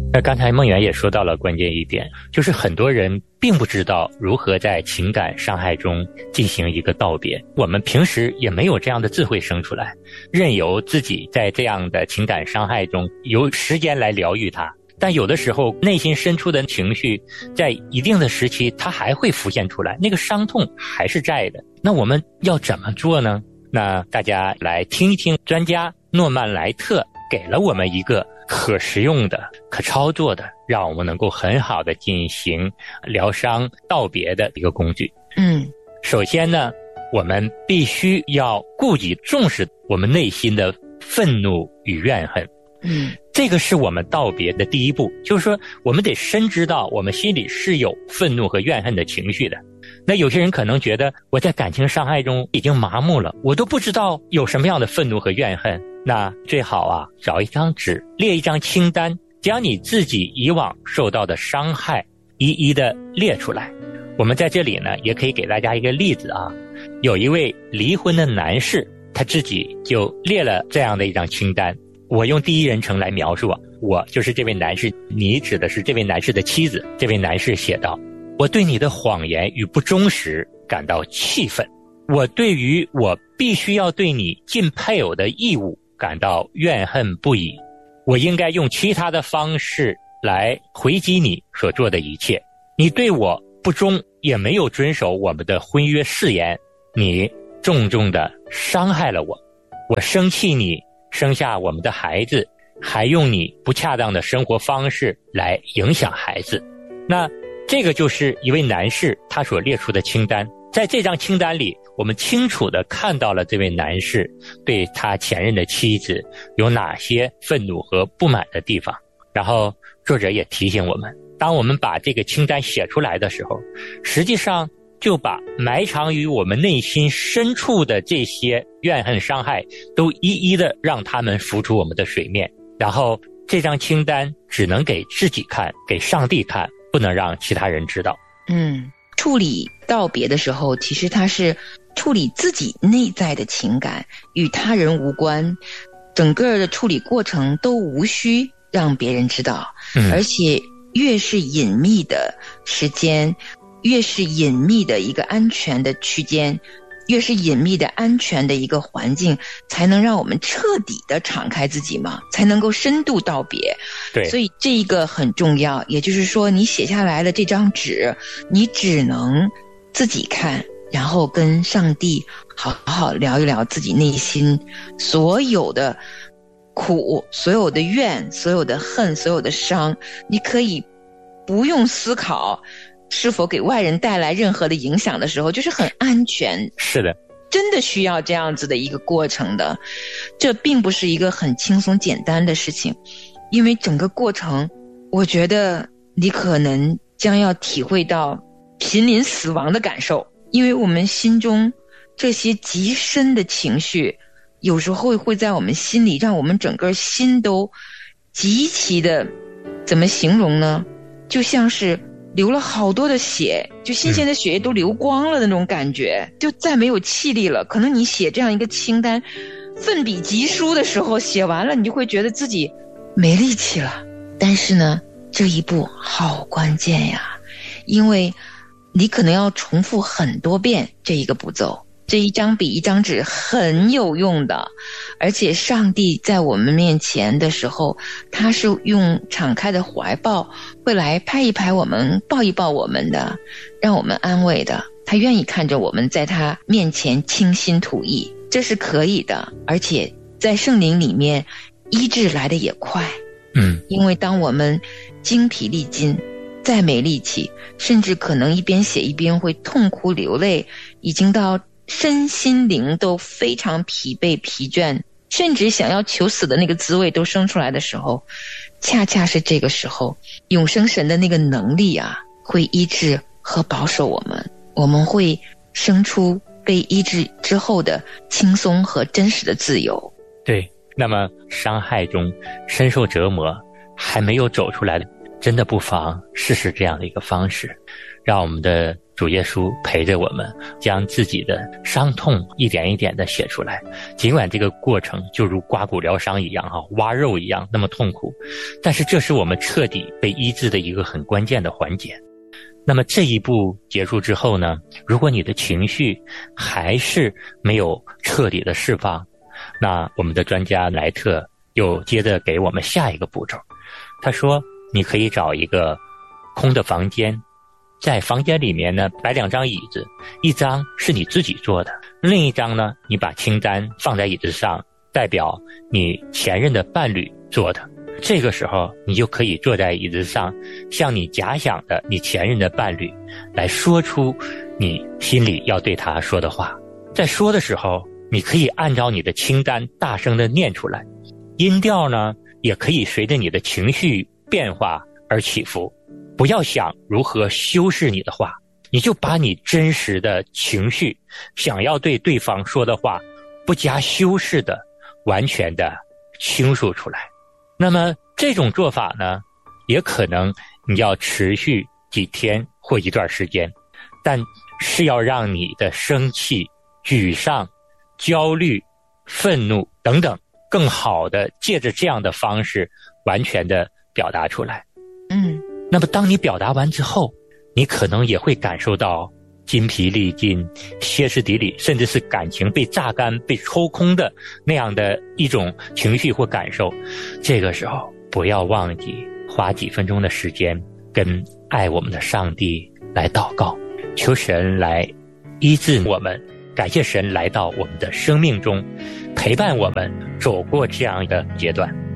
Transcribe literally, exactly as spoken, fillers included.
那刚才梦圆也说到了关键一点，就是很多人并不知道如何在情感伤害中进行一个道别。我们平时也没有这样的智慧生出来，任由自己在这样的情感伤害中有时间来疗愈它。但有的时候内心深处的情绪在一定的时期它还会浮现出来，那个伤痛还是在的。那我们要怎么做呢？那大家来听一听专家诺曼莱特给了我们一个可实用的、可操作的，让我们能够很好的进行疗伤道别的一个工具。 嗯， 首先呢，我们必须要顾及重视我们内心的愤怒与怨恨。 嗯， 这个是我们道别的第一步，就是说我们得深知道我们心里是有愤怒和怨恨的情绪的。那有些人可能觉得我在感情伤害中已经麻木了，我都不知道有什么样的愤怒和怨恨。那最好啊，找一张纸，列一张清单，将你自己以往受到的伤害一一的列出来。我们在这里呢，也可以给大家一个例子啊。有一位离婚的男士，他自己就列了这样的一张清单。我用第一人称来描述啊，我就是这位男士，你指的是这位男士的妻子。这位男士写道：我对你的谎言与不忠实感到气愤，我对于我必须要对你尽配偶的义务感到怨恨不已，我应该用其他的方式来回击你所做的一切。你对我不忠，也没有遵守我们的婚约誓言，你重重地伤害了我。我生气你生下我们的孩子，还用你不恰当的生活方式来影响孩子。那这个就是一位男士他所列出的清单。在这张清单里，我们清楚地看到了这位男士对他前任的妻子有哪些愤怒和不满的地方。然后作者也提醒我们，当我们把这个清单写出来的时候，实际上就把埋藏于我们内心深处的这些怨恨伤害都一一的让他们浮出我们的水面。然后这张清单只能给自己看，给上帝看，不能让其他人知道。 嗯，处理道别的时候，其实它是处理自己内在的情感，与他人无关，整个的处理过程都无需让别人知道。 嗯， 而且越是隐秘的时间，越是隐秘的一个安全的区间，越是隐秘的安全的一个环境，才能让我们彻底的敞开自己嘛，才能够深度道别。 对， 所以这一个很重要。也就是说，你写下来的这张纸，你只能自己看，然后跟上帝好好聊一聊自己内心所有的苦，所有的怨，所有的恨，所有的伤。你可以不用思考是否给外人带来任何的影响的时候，就是很安全。 是的， 真的需要这样子的一个过程的。这并不是一个很轻松简单的事情，因为整个过程，我觉得你可能将要体会到濒临死亡的感受。因为我们心中这些极深的情绪，有时候会在我们心里让我们整个心都极其的，怎么形容呢，就像是流了好多的血，就新鲜的血液都流光了的那种感觉，就再没有气力了。可能你写这样一个清单，奋笔疾书的时候，写完了你就会觉得自己没力气了。但是呢，这一步好关键呀，因为你可能要重复很多遍这一个步骤。这一张笔一张纸很有用的，而且上帝在我们面前的时候，他是用敞开的怀抱会来拍一拍我们，抱一抱我们的，让我们安慰的。他愿意看着我们在他面前倾心吐意，这是可以的。而且在圣灵里面，医治来的也快。 嗯， 因为当我们精疲力尽，再没力气，甚至可能一边写一边会痛哭流泪，已经到身心灵都非常疲惫疲倦，甚至想要求死的那个滋味都生出来的时候，恰恰是这个时候，永生神的那个能力啊，会医治和保守我们，我们会生出被医治之后的轻松和真实的自由。 对，那么伤害中深受折磨还没有走出来的， 真的不妨试试这样的一个方式，让我们的主耶稣陪着我们，将自己的伤痛一点一点地写出来。尽管这个过程就如刮骨疗伤一样哈，挖肉一样那么痛苦，但是这是我们彻底被医治的一个很关键的环节。那么这一步结束之后呢，如果你的情绪还是没有彻底的释放，那我们的专家莱特又接着给我们下一个步骤。他说你可以找一个空的房间，在房间里面呢摆两张椅子，一张是你自己坐的，另一张呢你把清单放在椅子上，代表你前任的伴侣坐的。这个时候你就可以坐在椅子上，向你假想的你前任的伴侣来说出你心里要对他说的话。在说的时候，你可以按照你的清单大声地念出来，音调呢也可以随着你的情绪变化而起伏。不要想如何修饰你的话，你就把你真实的情绪想要对对方说的话不加修饰的完全的倾诉出来。那么这种做法呢，也可能你要持续几天或一段时间，但是要让你的生气、沮丧、焦虑、愤怒等等更好的借着这样的方式完全的表达出来。 嗯， 那么当你表达完之后，你可能也会感受到筋疲力尽、歇斯底里，甚至是感情被榨干、被抽空的那样的一种情绪或感受。这个时候不要忘记花几分钟的时间跟爱我们的上帝来祷告，求神来医治我们，感谢神来到我们的生命中，陪伴我们走过这样一个阶段。